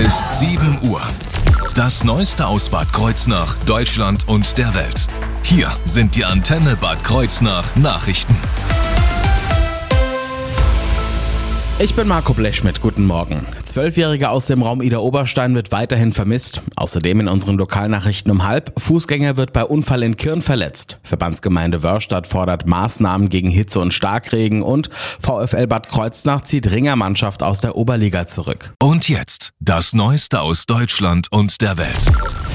ist 7 Uhr. Das Neueste aus Bad Kreuznach, Deutschland und der Welt. Hier sind die Antenne Bad Kreuznach Nachrichten. Ich bin Marco Blechschmidt, guten Morgen. 12-Jährige aus dem Raum Idar-Oberstein wird weiterhin vermisst. Außerdem in unseren Lokalnachrichten um 12:30. Fußgänger wird bei Unfall in Kirn verletzt. Verbandsgemeinde Wörrstadt fordert Maßnahmen gegen Hitze und Starkregen und VfL Bad Kreuznach zieht Ringermannschaft aus der Oberliga zurück. Und jetzt das Neueste aus Deutschland und der Welt.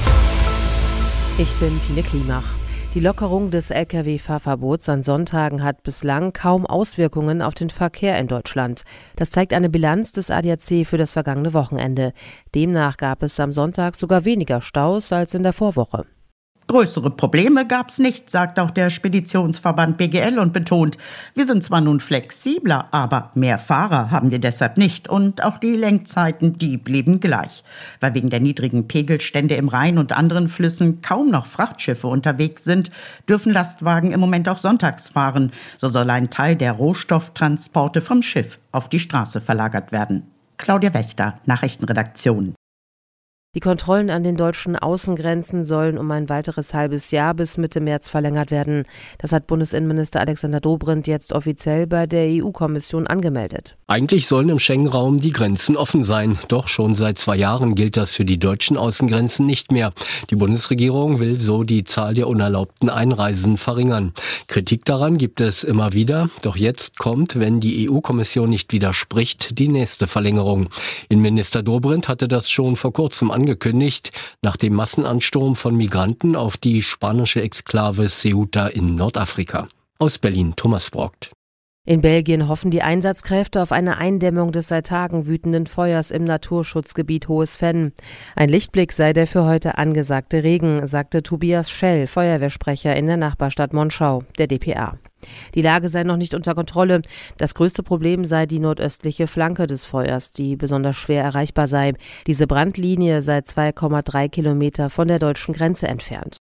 Ich bin Tine Klimach. Die Lockerung des Lkw-Fahrverbots an Sonntagen hat bislang kaum Auswirkungen auf den Verkehr in Deutschland. Das zeigt eine Bilanz des ADAC für das vergangene Wochenende. Demnach gab es am Sonntag sogar weniger Staus als in der Vorwoche. Größere Probleme gab's nicht, sagt auch der Speditionsverband BGL und betont, wir sind zwar nun flexibler, aber mehr Fahrer haben wir deshalb nicht und auch die Lenkzeiten, die blieben gleich. Weil wegen der niedrigen Pegelstände im Rhein und anderen Flüssen kaum noch Frachtschiffe unterwegs sind, dürfen Lastwagen im Moment auch sonntags fahren. So soll ein Teil der Rohstofftransporte vom Schiff auf die Straße verlagert werden. Claudia Wächter, Nachrichtenredaktion. Die Kontrollen an den deutschen Außengrenzen sollen um ein weiteres halbes Jahr bis Mitte März verlängert werden. Das hat Bundesinnenminister Alexander Dobrindt jetzt offiziell bei der EU-Kommission angemeldet. Eigentlich sollen im Schengen-Raum die Grenzen offen sein. Doch schon seit 2 Jahren gilt das für die deutschen Außengrenzen nicht mehr. Die Bundesregierung will so die Zahl der unerlaubten Einreisen verringern. Kritik daran gibt es immer wieder. Doch jetzt kommt, wenn die EU-Kommission nicht widerspricht, die nächste Verlängerung. Innenminister Dobrindt hatte das schon vor kurzem angekündigt, nach dem Massenansturm von Migranten auf die spanische Exklave Ceuta in Nordafrika. Aus Berlin, Thomas Brockt. In Belgien hoffen die Einsatzkräfte auf eine Eindämmung des seit Tagen wütenden Feuers im Naturschutzgebiet Hohes Venn. Ein Lichtblick sei der für heute angesagte Regen, sagte Tobias Schell, Feuerwehrsprecher in der Nachbarstadt Monschau, der dpa. Die Lage sei noch nicht unter Kontrolle. Das größte Problem sei die nordöstliche Flanke des Feuers, die besonders schwer erreichbar sei. Diese Brandlinie sei 2,3 Kilometer von der deutschen Grenze entfernt.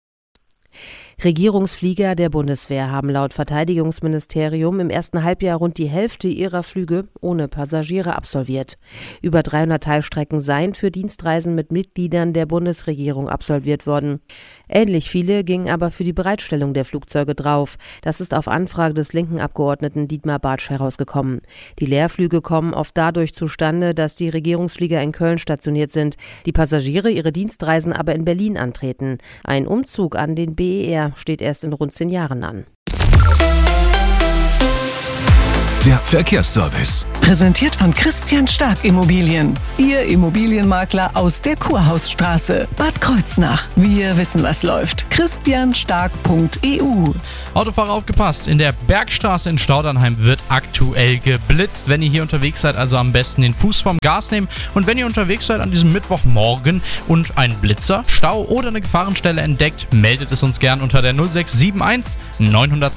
Regierungsflieger der Bundeswehr haben laut Verteidigungsministerium im ersten Halbjahr rund die Hälfte ihrer Flüge ohne Passagiere absolviert. Über 300 Teilstrecken seien für Dienstreisen mit Mitgliedern der Bundesregierung absolviert worden. Ähnlich viele gingen aber für die Bereitstellung der Flugzeuge drauf. Das ist auf Anfrage des linken Abgeordneten Dietmar Bartsch herausgekommen. Die Leerflüge kommen oft dadurch zustande, dass die Regierungsflieger in Köln stationiert sind, die Passagiere ihre Dienstreisen aber in Berlin antreten. Ein Umzug an den BER steht erst in rund 10 Jahren an. Der Verkehrsservice. Präsentiert von Christian Stark Immobilien. Ihr Immobilienmakler aus der Kurhausstraße. Bad Kreuznach. Wir wissen, was läuft. christianstark.eu. Autofahrer aufgepasst. In der Bergstraße in Staudernheim wird aktuell geblitzt. Wenn ihr hier unterwegs seid, also am besten den Fuß vom Gas nehmen. Und wenn ihr unterwegs seid an diesem Mittwochmorgen und einen Blitzer, Stau oder eine Gefahrenstelle entdeckt, meldet es uns gern unter der 0671 900